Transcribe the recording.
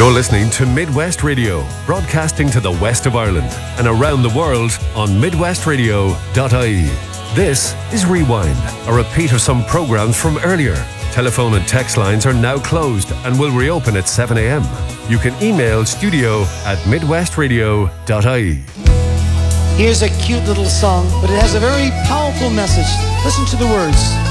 You're listening to Midwest Radio, broadcasting to the west of Ireland and around the world on midwestradio.ie. This is Rewind, a repeat of some programs from earlier. Telephone and text lines are now closed and will reopen at 7 a.m. You can email studio@midwestradio.ie. Here's a cute little song, but it has a very powerful message. Listen to the words.